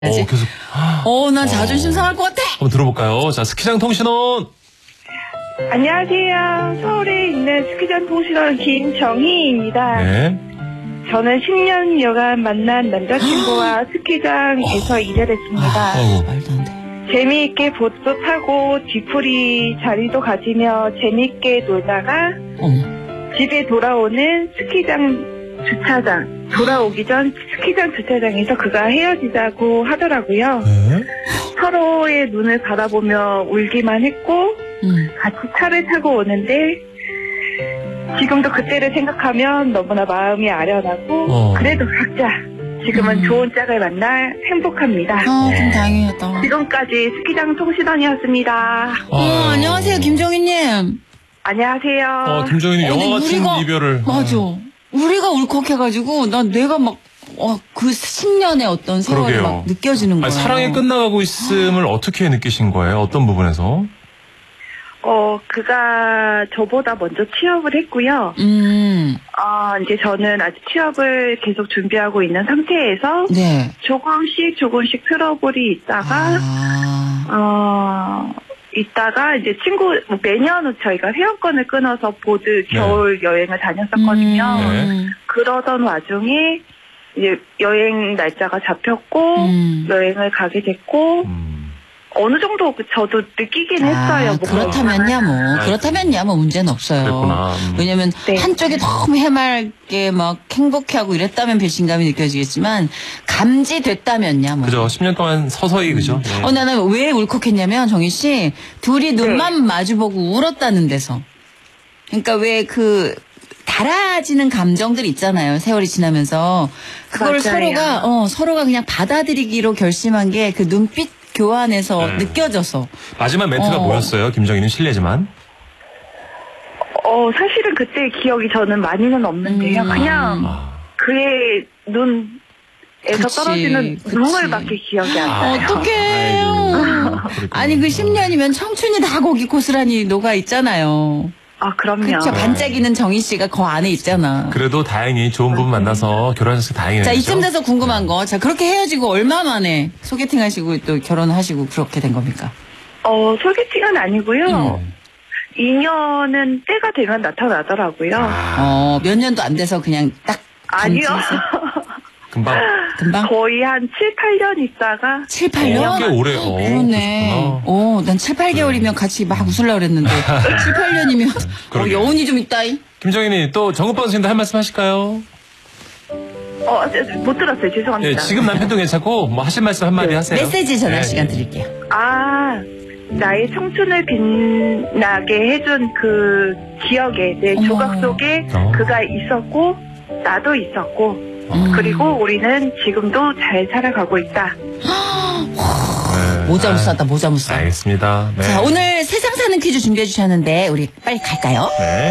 계속. 난 자존심 상할 것 같아. 한번 들어볼까요? 자, 스키장 통신원. 안녕하세요. 서울에 있는 스키장 통신원 김정희입니다. 네. 저는 10년여간 만난 남자친구와 스키장에서 일을 했습니다. 말도 안 돼. 재미있게 보트도 타고 뒤풀이 자리도 가지며 재미있게 놀다가 집에 돌아오는 스키장 주차장, 돌아오기 전 스키장 주차장에서 그가 헤어지자고 하더라고요. 네. 서로의 눈을 바라보며 울기만 했고 같이 차를 타고 오는데 지금도 그때를 생각하면 너무나 마음이 아련하고 그래도 각자 지금은 좋은 짝을 만나 행복합니다. 좀 다행이었다. 지금까지 스키장 통신원이었습니다. 안녕하세요, 김정희님. 안녕하세요. 김정희님 영화 같은 이별을. 맞아. 우리가 울컥해가지고 내가 막 그 10년의 어떤 세월이 그러게요. 막 느껴지는 거예요. 사랑이 끝나가고 있음을 어떻게 느끼신 거예요? 어떤 부분에서? 그가 저보다 먼저 취업을 했고요. 이제 저는 아직 취업을 계속 준비하고 있는 상태에서 네. 조금씩 트러블이 있다가 이제 매년 저희가 회원권을 끊어서 보드 겨울 여행을 다녔었거든요. 그러던 와중에 이제 여행 날짜가 잡혔고 여행을 가게 됐고 어느 정도 저도 느끼긴 했어요. 그렇다면야 뭐 문제는 없어요. 그랬구나. 왜냐면 한쪽이 너무 해맑게 막 행복해하고 이랬다면 배신감이 느껴지겠지만 감지됐다면야 뭐. 그죠. 10년 동안 서서히 그죠. 네. 나는 왜 울컥했냐면 정희 씨 둘이 눈만 마주보고 울었다는 데서. 그러니까 왜 달아지는 감정들 있잖아요. 세월이 지나면서 그걸 서로가 그냥 받아들이기로 결심한 게 그 눈빛 교환에서 느껴져서. 마지막 멘트가 뭐였어요? 김정희는 실례지만. 사실은 그때 기억이 저는 많이는 없는데요. 그냥 그의 눈에서 떨어지는 눈물밖에 기억이 안 나요. 어떡해요. 아니 그 10년이면 청춘이 다 거기 고스란히 녹아 있잖아요. 그럼요. 그렇죠. 반짝이는 정희 씨가 그 안에 있잖아. 그래도 다행히 좋은 분 만나서 결혼해서 다행이네요. 자, 이쯤 돼서 궁금한 거. 자, 그렇게 헤어지고 얼마 만에 소개팅 하시고 또 결혼하시고 그렇게 된 겁니까? 소개팅은 아니고요. 2년은 때가 되면 나타나더라고요. 몇 년도 안 돼서 그냥 딱. 아니요. 금방? 거의 한 7, 8년 있다가. 7, 8년? 꽤 오래. 그러네. 난 7, 8개월이면 같이 막 웃으려고 그랬는데. 7, 8년이면. 여운이 좀 있다. 김정희님 또 정읍방 선생님도 할 말씀 하실까요? 못 들었어요. 죄송합니다. 네, 지금 남편도 괜찮고 뭐 하실 말씀 한마디 하세요. 메시지 전할 시간 드릴게요. 나의 청춘을 빛나게 해준 그 기억에 내 조각 속에 그가 있었고 나도 있었고 그리고 우리는 지금도 잘 살아가고 있다. 모자 무쌌다, 모자 무쌌. 알겠습니다. 네. 자, 오늘 세상 사는 퀴즈 준비해 주셨는데 우리 빨리 갈까요?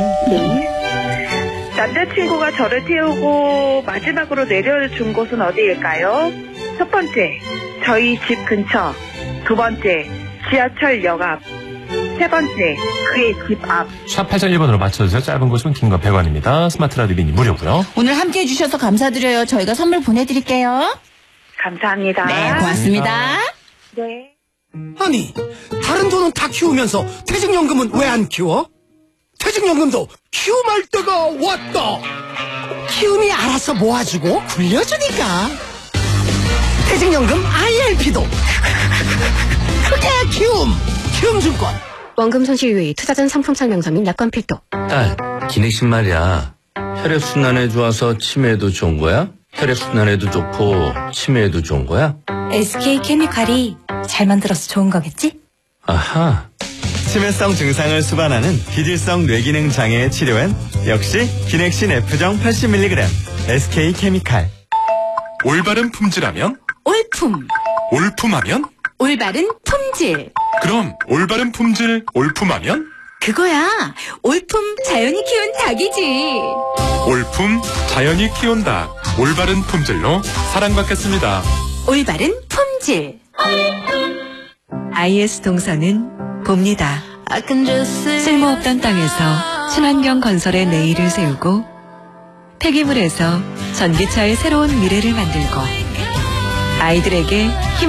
네. 남자친구가 저를 태우고 마지막으로 내려준 곳은 어디일까요? 첫 번째, 저희 집 근처. 두 번째, 지하철역 앞. 세 번째, 그의 집 앞. 샵 8001번으로 맞춰주세요. 짧은 것은 긴 거 100원입니다. 스마트 라디오 미니 무료고요. 오늘 함께해 주셔서 감사드려요. 저희가 선물 보내드릴게요. 감사합니다. 네, 고맙습니다. 네. 아니, 다른 돈은 다 키우면서 퇴직연금은 왜 안 키워? 퇴직연금도 키움할 때가 왔다. 키움이 알아서 모아주고 굴려주니까. 퇴직연금 IRP도 그게 키움증권. 원금 손실 유의, 투자전 상품 설명서 및 약관 필도. 딸, 기내식 말이야. 혈액순환에 좋아서 치매에도 좋은 거야? 혈액순환에도 좋고 치매에도 좋은 거야? SK케미칼이 잘 만들어서 좋은 거겠지? 아하. 치매성 증상을 수반하는 기질성 뇌기능 장애의 치료엔 역시 기넥신 F정 80mg SK케미칼. 올바른 품질하면? 올품. 올품하면? 올바른 품질. 그럼 올바른 품질 올품하면? 그거야. 올품 자연이 키운 닭이지. 올품 자연이 키운 닭. 올바른 품질로 사랑받겠습니다. 올바른 품질. IS 동서는 봅니다. 쓸모없던 땅에서 친환경 건설의 내일을 세우고 폐기물에서 전기차의 새로운 미래를 만들고 아이들에게